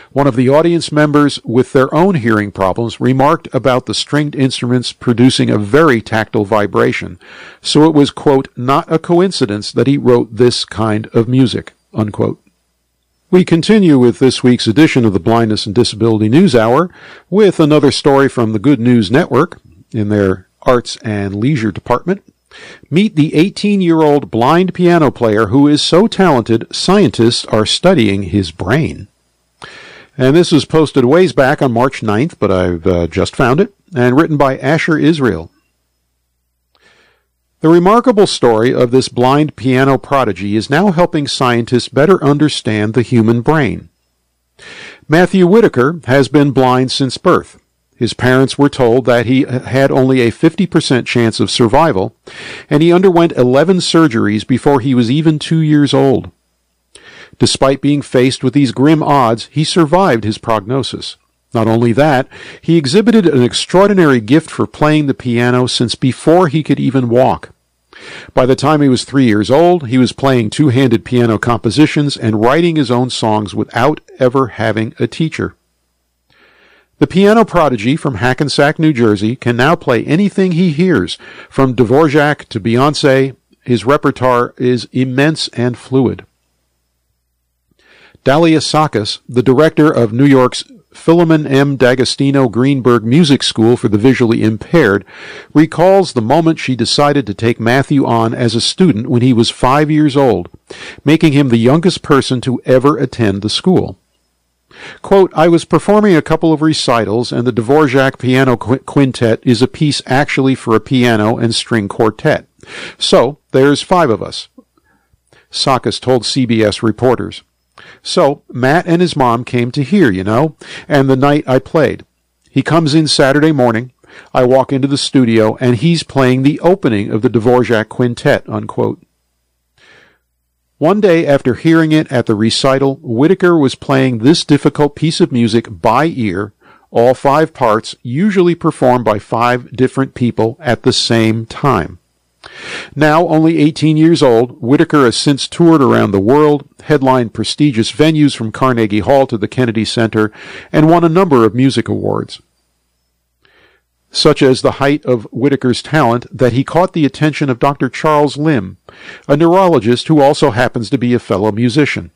One of the audience members with their own hearing problems remarked about the stringed instruments producing a very tactile vibration, so it was, quote, not a coincidence that he wrote this kind of music, unquote. We continue with this week's edition of the Blindness and Disability News Hour with another story from the Good News Network in their Arts and Leisure Department. Meet the 18-year-old blind piano player who is so talented, scientists are studying his brain. And this was posted a ways back on March 9th, but I've just found it, and written by Asher Israel. The remarkable story of this blind piano prodigy is now helping scientists better understand the human brain. Matthew Whitaker has been blind since birth. His parents were told that he had only a 50% chance of survival, and he underwent 11 surgeries before he was even 2 years old. Despite being faced with these grim odds, he survived his prognosis. Not only that, he exhibited an extraordinary gift for playing the piano since before he could even walk. By the time he was 3 years old, he was playing two-handed piano compositions and writing his own songs without ever having a teacher. The piano prodigy from Hackensack, New Jersey, can now play anything he hears, from Dvorak to Beyoncé. His repertoire is immense and fluid. Dalia Sakis, the director of New York's Philemon M. D'Agostino Greenberg Music School for the Visually Impaired, recalls the moment she decided to take Matthew on as a student when he was 5 years old, making him the youngest person to ever attend the school. Quote, I was performing a couple of recitals, and the Dvorak Piano Quintet is a piece actually for a piano and string quartet. So, there's 5 of us, Sakis told CBS reporters. So, Matt and his mom came to hear, and the night I played. He comes in Saturday morning, I walk into the studio, and he's playing the opening of the Dvorak Quintet, unquote. One day after hearing it at the recital, Whitaker was playing this difficult piece of music by ear, all 5 parts, usually performed by 5 different people at the same time. Now only 18 years old, Whitaker has since toured around the world, headlined prestigious venues from Carnegie Hall to the Kennedy Center, and won a number of music awards. Such as the height of Whitaker's talent that he caught the attention of Dr. Charles Limb, a neurologist who also happens to be a fellow musician.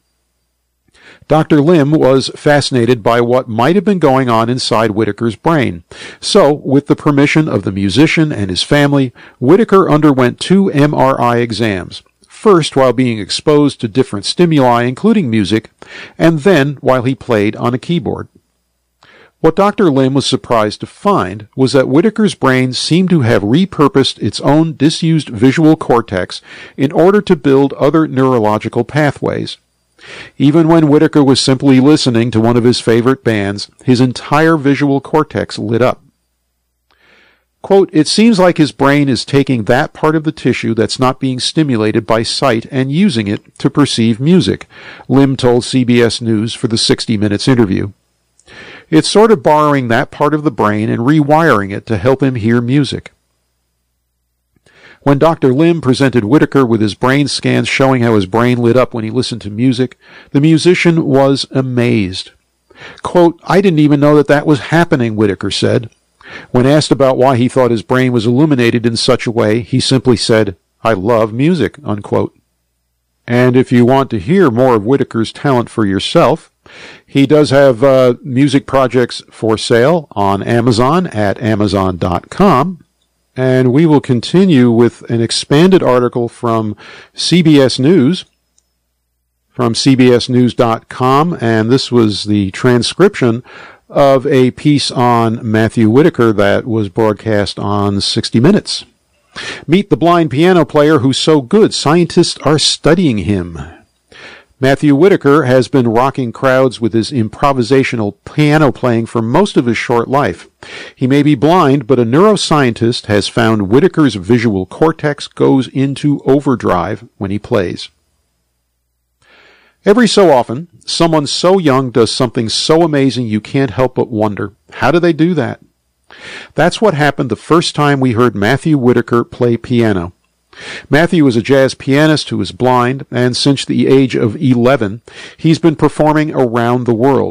Dr. Limb was fascinated by what might have been going on inside Whitaker's brain. So, with the permission of the musician and his family, Whitaker underwent 2 MRI exams, first while being exposed to different stimuli, including music, and then while he played on a keyboard. What Dr. Limb was surprised to find was that Whitaker's brain seemed to have repurposed its own disused visual cortex in order to build other neurological pathways. Even when Whitaker was simply listening to one of his favorite bands, his entire visual cortex lit up. Quote, it seems like his brain is taking that part of the tissue that's not being stimulated by sight and using it to perceive music, Limb told CBS News for the 60 Minutes interview. It's sort of borrowing that part of the brain and rewiring it to help him hear music. When Dr. Limb presented Whitaker with his brain scans showing how his brain lit up when he listened to music, the musician was amazed. Quote, I didn't even know that was happening, Whitaker said. When asked about why he thought his brain was illuminated in such a way, he simply said, I love music, unquote. And if you want to hear more of Whitaker's talent for yourself, he does have music projects for sale on Amazon at Amazon.com. And we will continue with an expanded article from CBS News, from CBSNews.com, and this was the transcription of a piece on Matthew Whitaker that was broadcast on 60 Minutes. Meet the blind piano player who's so good scientists are studying him. Matthew Whitaker has been rocking crowds with his improvisational piano playing for most of his short life. He may be blind, but a neuroscientist has found Whitaker's visual cortex goes into overdrive when he plays. Every so often, someone so young does something so amazing you can't help but wonder, how do they do that? That's what happened the first time we heard Matthew Whitaker play piano. Matthew is a jazz pianist who is blind, and since the age of 11, he's been performing around the world.